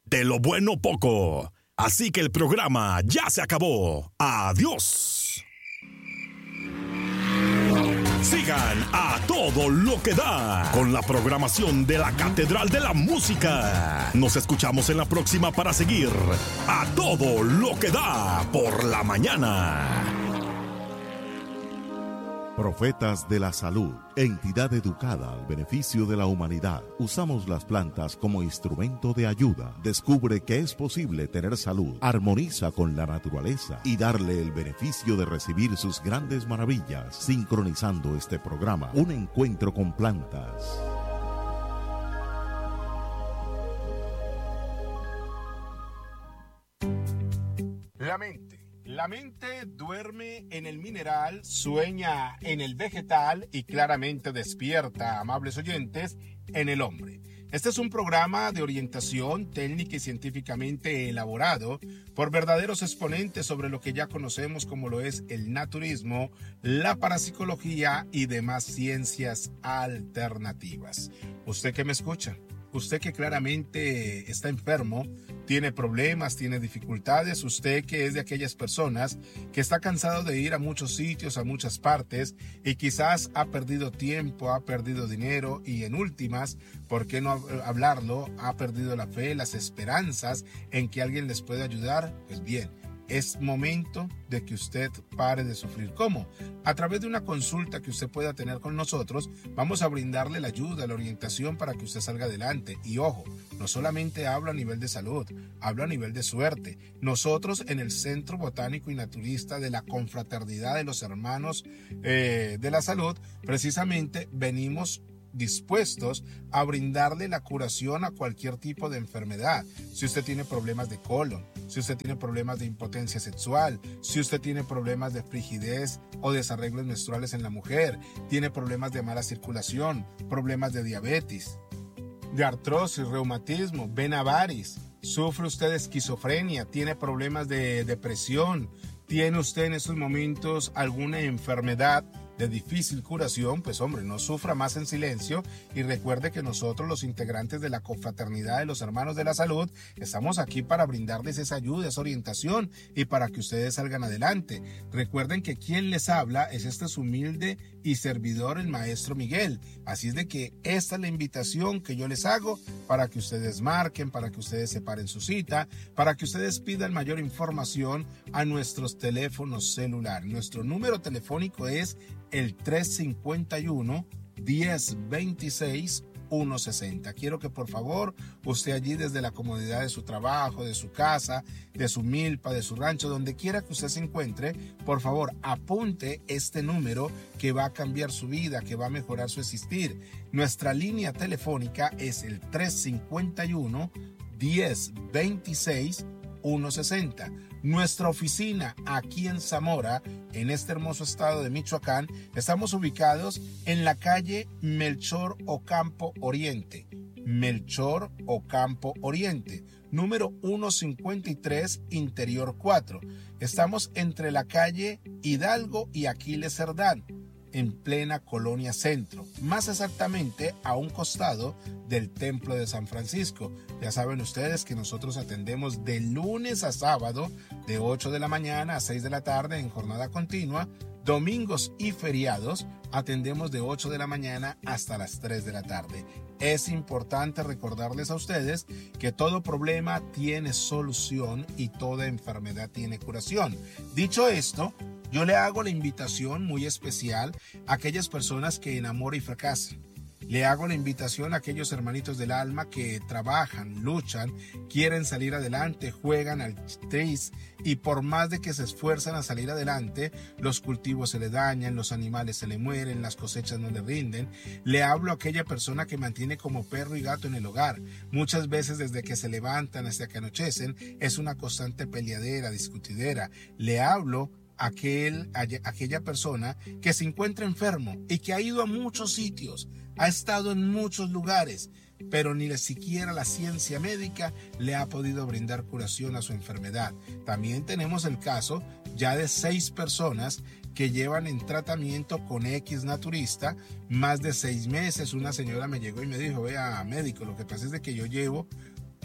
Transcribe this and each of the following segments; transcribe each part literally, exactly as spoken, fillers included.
De lo bueno poco. Así que el programa ya se acabó. Adiós. Sigan a todo lo que da con la programación de la Catedral de la Música. Nos escuchamos en la próxima para seguir a todo lo que da por la mañana. Profetas de la Salud, entidad educada al beneficio de la humanidad. Usamos las plantas como instrumento de ayuda. Descubre que es posible tener salud, armoniza con la naturaleza y darle el beneficio de recibir sus grandes maravillas. Sincronizando este programa, un encuentro con plantas. La mente. La mente duerme en el mineral, sueña en el vegetal y claramente despierta, amables oyentes, en el hombre. Este es un programa de orientación técnica y científicamente elaborado por verdaderos exponentes sobre lo que ya conocemos como lo es el naturismo, la parapsicología y demás ciencias alternativas. ¿Usted que me escucha? Usted que claramente está enfermo, tiene problemas, tiene dificultades, usted que es de aquellas personas que está cansado de ir a muchos sitios, a muchas partes y quizás ha perdido tiempo, ha perdido dinero y en últimas, ¿por qué no hablarlo? Ha perdido la fe, las esperanzas en que alguien les pueda ayudar. Pues bien, es momento de que usted pare de sufrir. ¿Cómo? A través de una consulta que usted pueda tener con nosotros, vamos a brindarle la ayuda, la orientación para que usted salga adelante. Y ojo, no solamente hablo a nivel de salud, hablo a nivel de suerte. Nosotros en el Centro Botánico y Naturista de la Confraternidad de los Hermanos eh, de la Salud, precisamente venimos dispuestos a brindarle la curación a cualquier tipo de enfermedad. Si usted tiene problemas de colon, si usted tiene problemas de impotencia sexual, si usted tiene problemas de frigidez o desarreglos menstruales en la mujer, tiene problemas de mala circulación, problemas de diabetes, de artrosis, reumatismo, vena varis, sufre usted de esquizofrenia, tiene problemas de depresión, tiene usted en estos momentos alguna enfermedad de difícil curación, pues hombre, no sufra más en silencio y recuerde que nosotros los integrantes de la Confraternidad de los Hermanos de la Salud estamos aquí para brindarles esa ayuda, esa orientación y para que ustedes salgan adelante. Recuerden que quien les habla es este su humilde y servidor, el Maestro Miguel. Así es de que esta es la invitación que yo les hago para que ustedes marquen, para que ustedes separen su cita, para que ustedes pidan mayor información a nuestros teléfonos celulares. Nuestro número telefónico es el tres cinco uno, diez veintiséis, ciento sesenta. Quiero que por favor usted allí desde la comodidad de su trabajo, de su casa, de su milpa, de su rancho, donde quiera que usted se encuentre, por favor apunte este número que va a cambiar su vida, que va a mejorar su existir. Nuestra línea telefónica es el tres cinco uno, diez veintiséis, ciento sesenta. Nuestra oficina aquí en Zamora, en este hermoso estado de Michoacán, estamos ubicados en la calle Melchor Ocampo Oriente. Melchor Ocampo Oriente, número ciento cincuenta y tres, Interior cuatro. Estamos entre la calle Hidalgo y Aquiles Cerdán, en plena Colonia Centro, más exactamente a un costado del Templo de San Francisco. Ya saben ustedes que nosotros atendemos de lunes a sábado, de ocho de la mañana a seis de la tarde en jornada continua. Domingos y feriados atendemos de ocho de la mañana hasta las tres de la tarde. Es importante recordarles a ustedes que todo problema tiene solución y toda enfermedad tiene curación. Dicho esto, yo le hago la invitación muy especial a aquellas personas que enamoran y fracasan. Le hago la invitación a aquellos hermanitos del alma que trabajan, luchan, quieren salir adelante, juegan al tris y por más de que se esfuerzan a salir adelante, los cultivos se le dañan, los animales se le mueren, las cosechas no le rinden. Le hablo a aquella persona que mantiene como perro y gato en el hogar. Muchas veces desde que se levantan hasta que anochecen es una constante peleadera, discutidera. Le hablo Aquel, aquella persona que se encuentra enfermo y que ha ido a muchos sitios, ha estado en muchos lugares, pero ni siquiera la ciencia médica le ha podido brindar curación a su enfermedad. También tenemos el caso ya de seis personas que llevan en tratamiento con X naturista más de seis meses. Una señora me llegó y me dijo: vea, médico, lo que pasa es de que yo llevo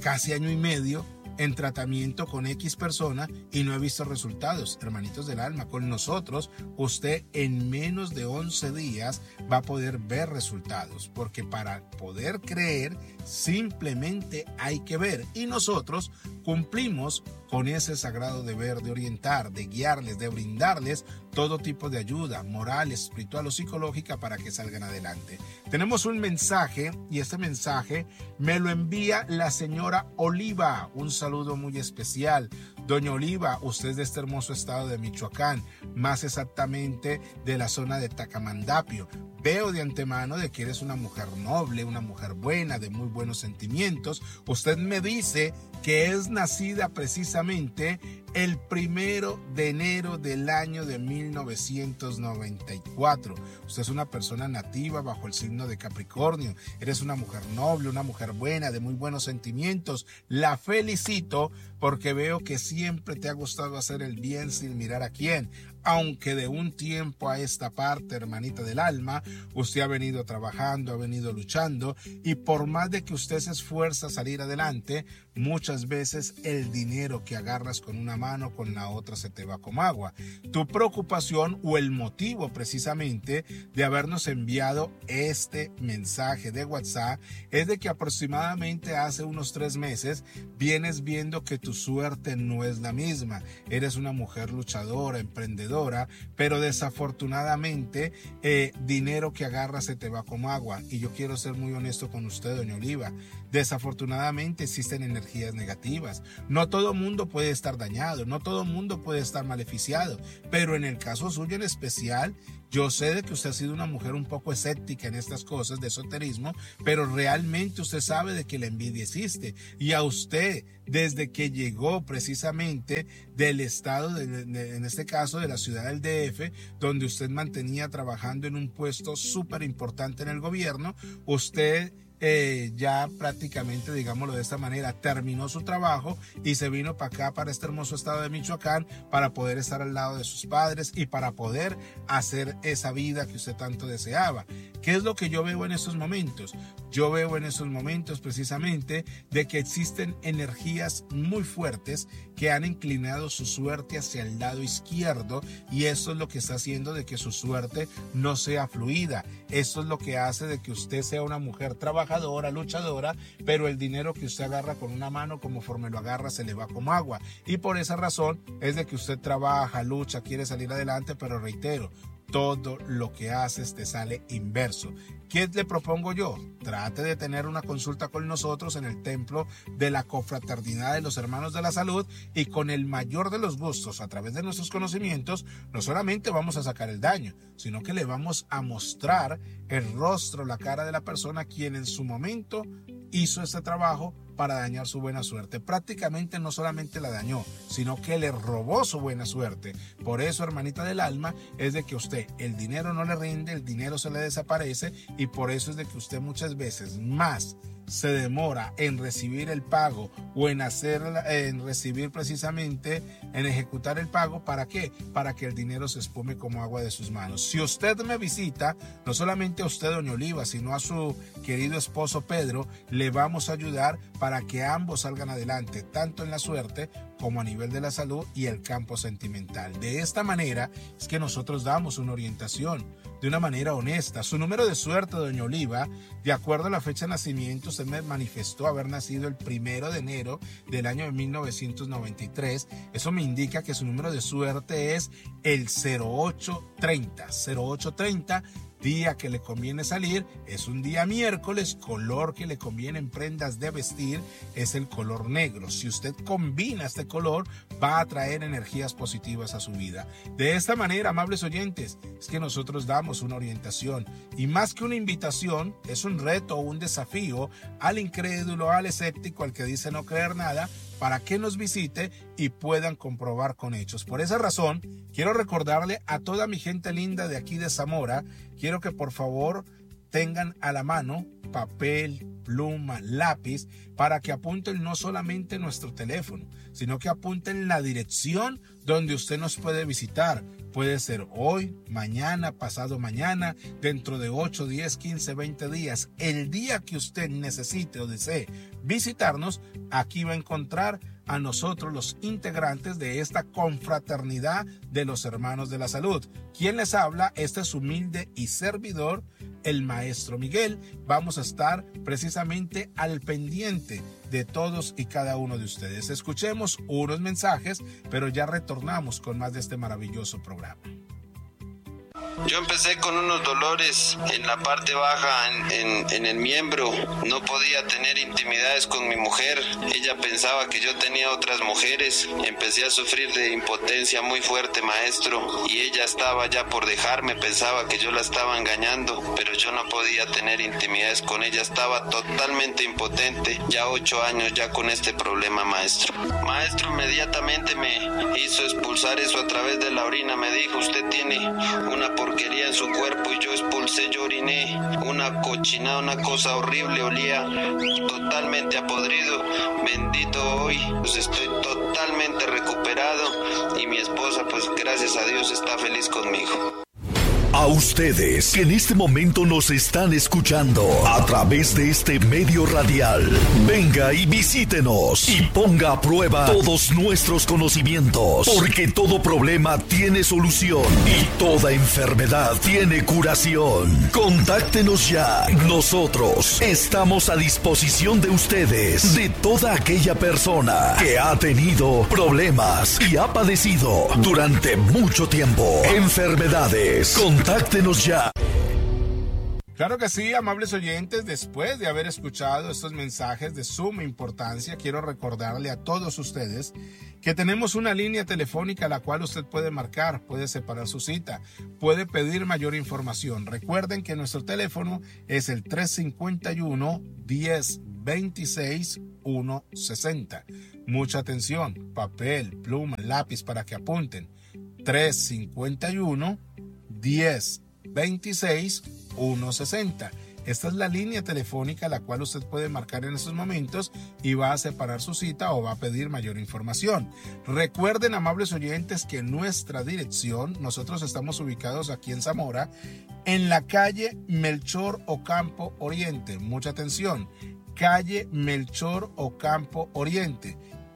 casi año y medio en tratamiento con X persona y no he visto resultados. Hermanitos del alma, con nosotros usted en menos de once días va a poder ver resultados, porque para poder creer simplemente hay que ver, y nosotros cumplimos con ese sagrado deber de orientar, de guiarles, de brindarles todo tipo de ayuda moral, espiritual o psicológica para que salgan adelante. Tenemos un mensaje, y este mensaje me lo envía la señora Oliva. Un saludo muy especial. Doña Oliva, usted es de este hermoso estado de Michoacán, más exactamente de la zona de Tacamandapio. Veo de antemano de que eres una mujer noble, una mujer buena, de muy buenos sentimientos. Usted me dice que es nacida precisamente el primero de enero del año de mil novecientos noventa y cuatro. Usted es una persona nativa bajo el signo de Capricornio. Eres una mujer noble, una mujer buena, de muy buenos sentimientos. La felicito porque veo que siempre te ha gustado hacer el bien sin mirar a quién. Aunque de un tiempo a esta parte, hermanita del alma, usted ha venido trabajando, ha venido luchando, y por más de que usted se esfuerza a salir adelante, muchas veces el dinero que agarras con una mano, con la otra se te va como agua. Tu preocupación o el motivo precisamente de habernos enviado este mensaje de WhatsApp es de que aproximadamente hace unos tres meses vienes viendo que tu suerte no es la misma. Eres una mujer luchadora, emprendedora, pero desafortunadamente eh, dinero que agarras se te va como agua. Y yo quiero ser muy honesto con usted, doña Oliva. Desafortunadamente existen energías negativas. No todo mundo puede estar dañado, no todo mundo puede estar maleficiado, pero en el caso suyo en especial, yo sé de que usted ha sido una mujer un poco escéptica en estas cosas de esoterismo, pero realmente usted sabe de que la envidia existe. Y a usted, desde que llegó precisamente del estado, de, de, en este caso de la ciudad del D F, donde usted mantenía trabajando en un puesto súper importante en el gobierno, usted Eh, ya prácticamente, digámoslo de esta manera, terminó su trabajo y se vino para acá, para este hermoso estado de Michoacán, para poder estar al lado de sus padres y para poder hacer esa vida que usted tanto deseaba. ¿Qué es lo que yo veo en estos momentos? Yo veo en estos momentos precisamente de que existen energías muy fuertes que han inclinado su suerte hacia el lado izquierdo, y eso es lo que está haciendo de que su suerte no sea fluida. Eso es lo que hace de que usted sea una mujer trabajadora, luchadora, pero el dinero que usted agarra con una mano, conforme lo agarra, se le va como agua. Y por esa razón es de que usted trabaja, lucha, quiere salir adelante, pero reitero, todo lo que haces te sale inverso. ¿Qué le propongo yo? Trate de tener una consulta con nosotros en el templo de la Confraternidad de los Hermanos de la Salud, y con el mayor de los gustos, a través de nuestros conocimientos, no solamente vamos a sacar el daño, sino que le vamos a mostrar el rostro, la cara de la persona quien en su momento hizo este trabajo para dañar su buena suerte. Prácticamente no solamente la dañó, sino que le robó su buena suerte. Por eso, hermanita del alma, es de que usted el dinero no le rinde, el dinero se le desaparece, y por eso es de que usted muchas veces más se demora en recibir el pago o en hacer, en recibir precisamente, en ejecutar el pago. ¿Para qué? Para que el dinero se espume como agua de sus manos. Si usted me visita, no solamente a usted, doña Oliva, sino a su querido esposo Pedro, le vamos a ayudar para que ambos salgan adelante, tanto en la suerte como a nivel de la salud y el campo sentimental. De esta manera es que nosotros damos una orientación de una manera honesta. Su número de suerte, doña Oliva, de acuerdo a la fecha de nacimiento, usted me manifestó haber nacido el primero de enero del año de mil novecientos noventa y tres. Eso me indica que su número de suerte es el cero ocho treinta. cero ocho treinta. Día que le conviene salir es un día miércoles. Color que le conviene en prendas de vestir es el color negro. Si usted combina este color, va a traer energías positivas a su vida. De esta manera, amables oyentes, es que nosotros damos una orientación, y más que una invitación, es un reto o un desafío al incrédulo, al escéptico, al que dice no creer nada, para que nos visite y puedan comprobar con hechos. Por esa razón, quiero recordarle a toda mi gente linda de aquí de Zamora, quiero que por favor tengan a la mano papel, pluma, lápiz, para que apunten no solamente nuestro teléfono, sino que apunten la dirección donde usted nos puede visitar. Puede ser hoy, mañana, pasado mañana, dentro de ocho, diez, quince, veinte días. El día que usted necesite o desee visitarnos, aquí va a encontrar a nosotros, los integrantes de esta confraternidad de los hermanos de la salud. ¿Quién les habla? Este es humilde y servidor, el maestro Miguel. Vamos a estar precisamente al pendiente de todos y cada uno de ustedes. Escuchemos unos mensajes, pero ya retornamos con más de este maravilloso programa. Yo empecé con unos dolores en la parte baja, en, en, en el miembro. No podía tener intimidades con mi mujer. Ella pensaba que yo tenía otras mujeres. Empecé a sufrir de impotencia muy fuerte, maestro. Y ella estaba ya por dejarme. Pensaba que yo la estaba engañando, pero yo no podía tener intimidades con ella. Estaba totalmente impotente. Ya ocho años ya con este problema, maestro. Maestro, inmediatamente me hizo expulsar eso a través de la orina. Me dijo, usted tiene una porquería en su cuerpo, y yo expulsé, yo oriné una cochinada, una cosa horrible, olía totalmente a podrido. Bendito hoy, pues estoy totalmente recuperado, y mi esposa, pues gracias a Dios, está feliz conmigo. A ustedes que en este momento nos están escuchando a través de este medio radial, venga y visítenos y ponga a prueba todos nuestros conocimientos, porque todo problema tiene solución y toda enfermedad tiene curación. Contáctenos ya. Nosotros estamos a disposición de ustedes, de toda aquella persona que ha tenido problemas y ha padecido durante mucho tiempo enfermedades. Contáctenos ya. Claro que sí, amables oyentes, después de haber escuchado estos mensajes de suma importancia, quiero recordarle a todos ustedes que tenemos una línea telefónica a la cual usted puede marcar, puede separar su cita, puede pedir mayor información. Recuerden que nuestro teléfono es el tres cinco uno, diez, veintiséis, ciento sesenta. Mucha atención, papel, pluma, lápiz para que apunten. tres cinco uno, diez, veintiséis, ciento sesenta. Esta es la línea telefónica a la cual usted puede marcar en estos momentos y va a separar su cita o va a pedir mayor información. Recuerden, amables oyentes, que nuestra dirección, nosotros estamos ubicados aquí en Zamora, en la calle Melchor Ocampo Oriente. Mucha atención, calle Melchor Ocampo Oriente.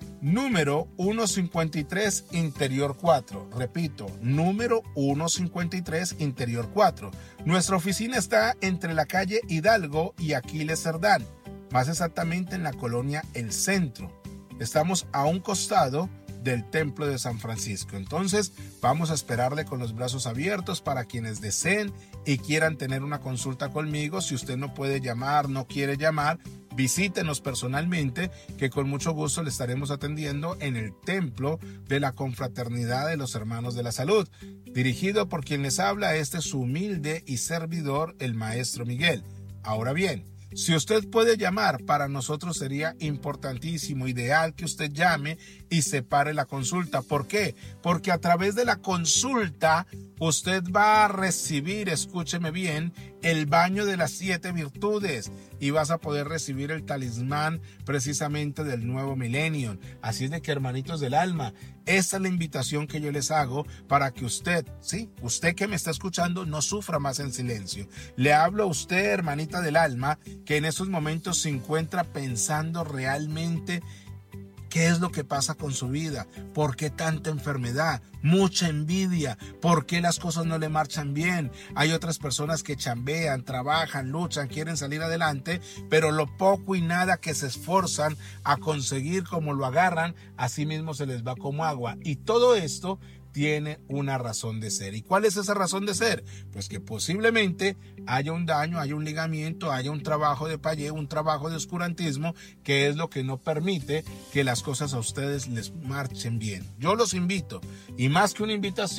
Número ciento cincuenta y tres, Interior cuatro. Repito, número ciento cincuenta y tres, Interior cuatro. Nuestra oficina está entre la calle Hidalgo y Aquiles Cerdán, más exactamente en la colonia El Centro. Estamos a un costado del Templo de San Francisco. Entonces, vamos a esperarle con los brazos abiertos para quienes deseen y quieran tener una consulta conmigo. Si usted no puede llamar, no quiere llamar, visítenos personalmente, que con mucho gusto le estaremos atendiendo en el Templo de la Confraternidad de los Hermanos de la Salud, dirigido por quien les habla. Este es su humilde y servidor, el Maestro Miguel. Ahora bien, si usted puede llamar, para nosotros sería importantísimo, ideal que usted llame y separe la consulta. ¿Por qué? Porque a través de la consulta usted va a recibir, escúcheme bien, el baño de las siete virtudes y vas a poder recibir el talismán precisamente del nuevo milenio. Así es de que, hermanitos del alma, esta es la invitación que yo les hago para que usted, sí, usted que me está escuchando, no sufra más en silencio. Le hablo a usted, hermanita del alma, que en estos momentos se encuentra pensando realmente ¿qué es lo que pasa con su vida? ¿Por qué tanta enfermedad? Mucha envidia. ¿Por qué las cosas no le marchan bien? Hay otras personas que chambean, trabajan, luchan, quieren salir adelante, pero lo poco y nada que se esforzan a conseguir, como lo agarran, así mismo se les va como agua. Y todo esto tiene una razón de ser. ¿Y cuál es esa razón de ser? Pues que posiblemente haya un daño, haya un ligamiento, haya un trabajo de payé, un trabajo de oscurantismo, que es lo que no permite que las cosas a ustedes les marchen bien. Yo los invito, y más que una invitación,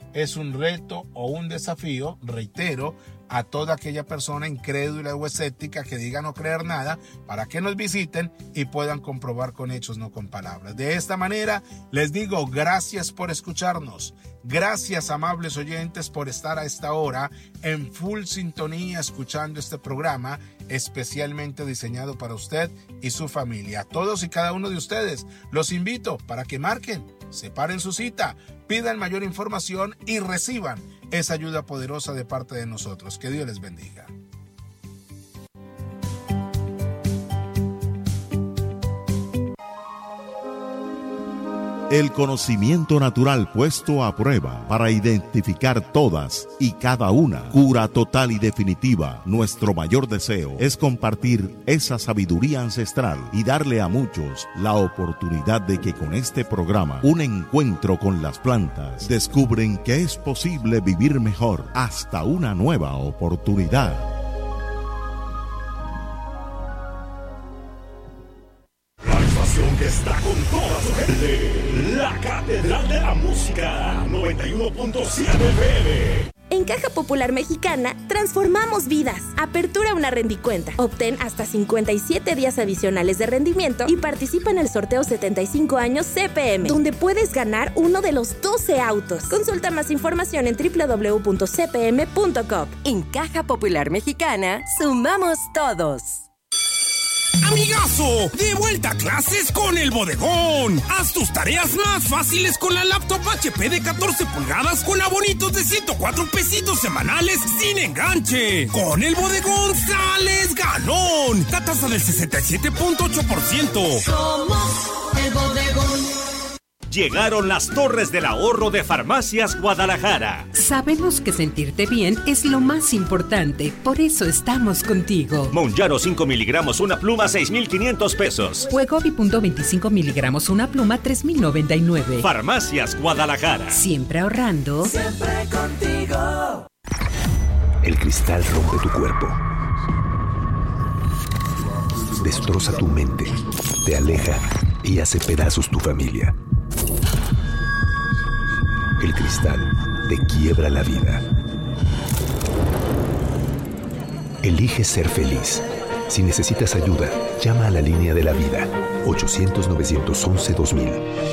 es un reto o un desafío, reitero, a toda aquella persona incrédula o escéptica que diga no creer nada, para que nos visiten y puedan comprobar con hechos, no con palabras. De esta manera, les digo gracias por escucharnos. Gracias, amables oyentes, por estar a esta hora en full sintonía escuchando este programa especialmente diseñado para usted y su familia. A todos y cada uno de ustedes los invito para que marquen, separen su cita, pidan mayor información y reciban esa ayuda poderosa de parte de nosotros. Que Dios les bendiga. El conocimiento natural puesto a prueba para identificar todas y cada una. Cura total y definitiva. Nuestro mayor deseo es compartir esa sabiduría ancestral y darle a muchos la oportunidad de que con este programa, un encuentro con las plantas, descubren que es posible vivir mejor hasta una nueva oportunidad. Que está con toda su gente, la Catedral de la Música, noventa y uno punto siete F M. En Caja Popular Mexicana, transformamos vidas. Apertura una rendicuenta. Obtén hasta cincuenta y siete días adicionales de rendimiento y participa en el sorteo setenta y cinco años C P M, donde puedes ganar uno de los doce autos. Consulta más información en doble u doble u doble u punto c p m punto com. En Caja Popular Mexicana, sumamos todos. ¡Amigazo! ¡De vuelta a clases con El Bodegón! Haz tus tareas más fáciles con la laptop H P de catorce pulgadas con abonitos de ciento cuatro pesitos semanales sin enganche. Con El Bodegón sales ganón. La tasa del sesenta y siete punto ocho por ciento. Somos El Bodegón. Llegaron las Torres del Ahorro de Farmacias Guadalajara. Sabemos que sentirte bien es lo más importante, por eso estamos contigo. Monjaro cinco miligramos una pluma, seis mil quinientos pesos. Wegovy punto veinticinco miligramos una pluma, tres mil noventa y nueve. Farmacias Guadalajara. Siempre ahorrando. Siempre contigo. El cristal rompe tu cuerpo. Destroza tu mente. Te aleja y hace pedazos tu familia. El cristal te quiebra la vida. Elige ser feliz. Si necesitas ayuda, llama a la línea de la vida. ochocientos, novecientos once, dos mil.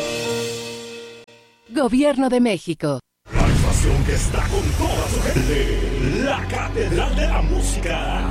Gobierno de México. La estación que está con toda su gente, la Catedral de la Música,